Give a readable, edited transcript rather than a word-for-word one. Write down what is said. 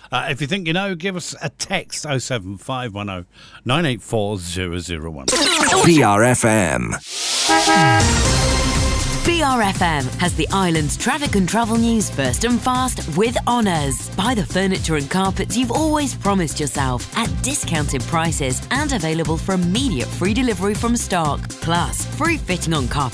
If you think you know, give us a text 07510 984 001. BRFM. BRFM has the island's traffic and travel news first and fast with Honours. Buy the furniture and carpets you've always promised yourself at discounted prices and available for immediate free delivery from stock. Plus, free fitting on carpet